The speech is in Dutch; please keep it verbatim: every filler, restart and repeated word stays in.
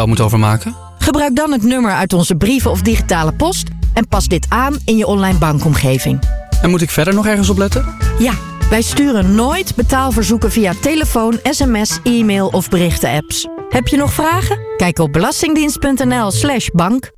fout moet overmaken? Gebruik dan het nummer uit onze brieven of digitale post en pas dit aan in je online bankomgeving. En moet ik verder nog ergens op letten? Ja, wij sturen nooit betaalverzoeken via telefoon, sms, e-mail of berichten-apps. Heb je nog vragen? Kijk op belastingdienst punt n l slash bank.